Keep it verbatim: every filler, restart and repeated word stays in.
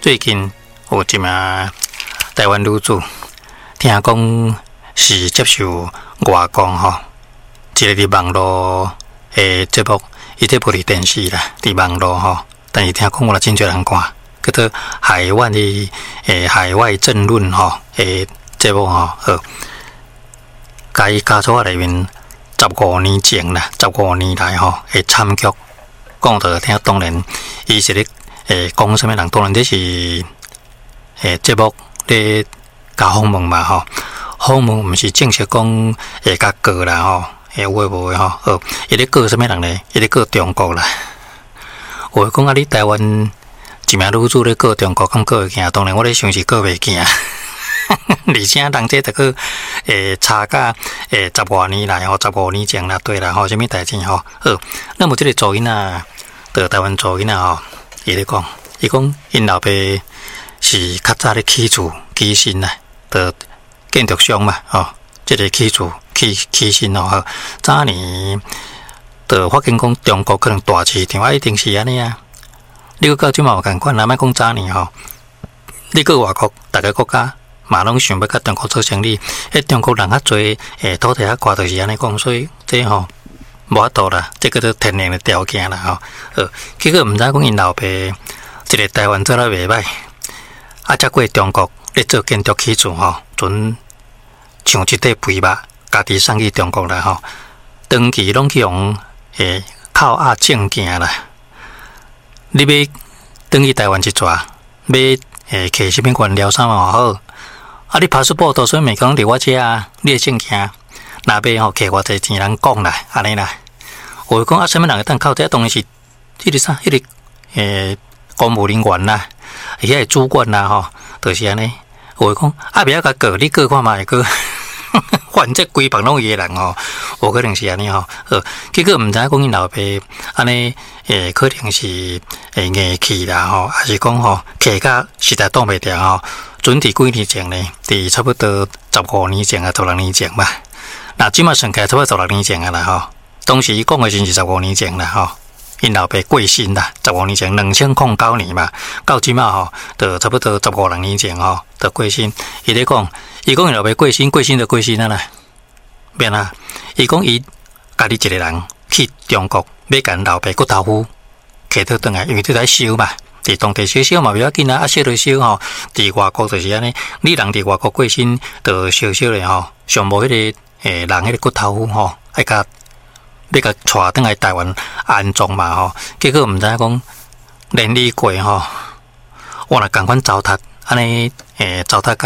最近有一名台湾女子，听讲是接受外公吼，一个伫网络诶节目，伊这不是电视啦，伫网络吼，但是听讲我啦真侪人看，叫做海外的诶海外政论吼诶节目吼，好，甲伊家族内面十五年前啦，十五年来吼诶参剧，讲到听，当然伊是咧。诶，讲什么人？当然这是诶节目咧，甲访问嘛吼。访问毋是正式讲会甲告啦吼，诶有诶无诶吼。哦，伊咧告什么人咧？伊咧告中国啦。有诶讲啊，你台湾一名女子咧告中国，敢告会行？当然我咧想是告袂行。而且人这逐个诶差价诶十外年来吼，十五年前啦，对啦吼，什么代志吼？好，那么这个做囡仔，在台湾做囡仔吼。伊咧讲，伊讲因老爸是较早咧起厝起薪啦，的建筑商嘛，吼、哦，即、这个起厝起起薪哦，早年的发现讲中国可能大市场啊，一定是安尼啊。你个到即嘛有共款，若莫讲早年吼，你个外国逐个国家嘛拢想要甲中国做生意，迄中国人较侪诶土地较寡，就是安尼讲，所以这吼。无法度啦，这个都天然的条件啦吼。呃，结果毋知讲因老爸一个台湾做得袂歹，啊，则过中国咧做建筑起厝吼，准像一块肥肉，家己送去中国啦吼。长期拢去用诶靠压证件啦。你要转去台湾一撮，要诶摕什么原料啥嘛好？啊，你拍出报道，所以咪讲伫我遮啊，你诶证件。若要吼，摕偌济钱人讲啦，安尼啦。我讲啊，什么人会当靠这当然是迄个啥，迄个诶公务人员啦，遐个主管啦吼，就是安尼。我讲啊，不要甲告，你告看嘛会告，反正规房拢伊个人吼，有可能是安尼吼。呃，结果毋知讲因老爸安尼诶，可能是诶硬气啦吼，还是讲吼摕甲实在挡袂住吼。准伫几年前呢，伫差不多十五年前啊，十六年前吧。那即马算起来差不多十六年前啊啦吼，当时伊讲的真是十五年前啦吼，因老爸过身啦，十五年前两千零九年嘛，到即马吼，就差不多十五六年前吼，就过身。伊咧讲，伊讲因老爸过身，过身就过身啊啦，变啊，伊讲伊家己一个人去中国，要甲老爸骨头夫摕倒转来，因为这在收嘛。伫当地烧烧嘛，袂要紧啊！啊，烧就烧吼。伫外国就是安尼，你人伫外国过身，就烧烧咧吼。上无迄个诶，人迄个骨头吼，爱甲要甲带转来台湾安葬嘛吼。结果毋知影讲连理过吼，我若共款糟蹋安尼诶，糟蹋甲